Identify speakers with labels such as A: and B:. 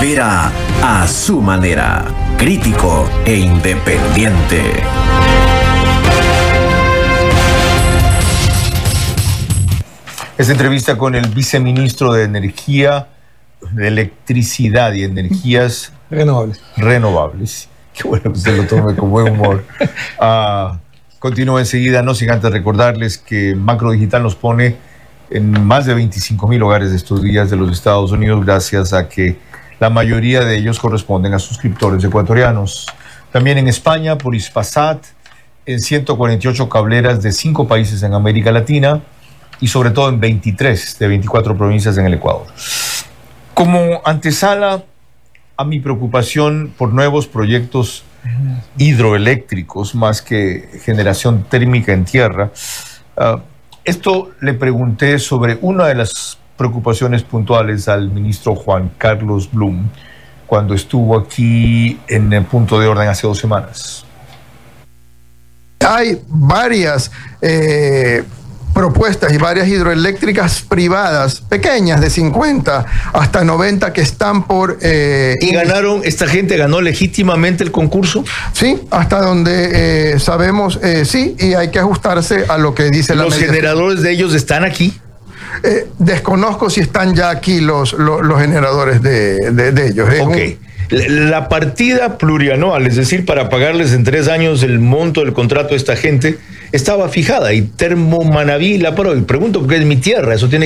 A: opera a su manera, crítico e independiente.
B: Esta entrevista con el viceministro de Energía, de Electricidad y Energías Renovables. Qué bueno que usted lo tome con buen humor. Continúa enseguida, no sin antes recordarles que Macro Digital nos pone en más de 25,000 hogares de estos días de los Estados Unidos, gracias a que la mayoría de ellos corresponden a suscriptores ecuatorianos. También en España, por Hispasat, en 148 cableras de 5 países en América Latina y sobre todo en 23 de 24 provincias en el Ecuador. Como antesala a mi preocupación por nuevos proyectos hidroeléctricos más que generación térmica en tierra, esto le pregunté sobre una de las preocupaciones puntuales al ministro Juan Carlos Blum cuando estuvo aquí en el Punto de Orden hace 2 semanas.
C: Hay varias propuestas y varias hidroeléctricas privadas, pequeñas, de 50 hasta 90, que están por...
B: ¿Y ganaron, esta gente ganó legítimamente el concurso?
C: Sí, hasta donde sabemos, sí, y hay que ajustarse a lo que dice la ley.
B: ¿Los generadores de ellos están aquí?
C: Desconozco si están ya aquí los generadores de ellos.
B: Ok. La partida plurianual, es decir, para pagarles en 3 años el monto del contrato a esta gente, estaba fijada y Termo Manabí la aprobó. Y pregunto porque es mi tierra, eso tiene